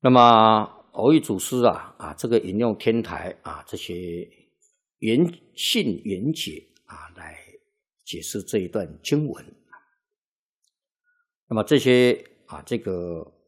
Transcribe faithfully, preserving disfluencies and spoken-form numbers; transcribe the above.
那么偶益祖师啊啊，这个引用天台啊这些原信原解啊来解释这一段经文。那么这些啊这个